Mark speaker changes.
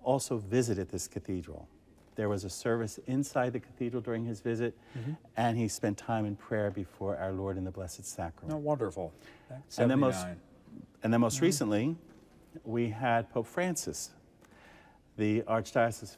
Speaker 1: also visited this cathedral. There was a service inside the cathedral during his visit, and he spent time in prayer before our Lord in the Blessed Sacrament.
Speaker 2: Oh, wonderful.
Speaker 1: And then
Speaker 2: 79.
Speaker 1: most recently, we had Pope Francis. The Archdiocese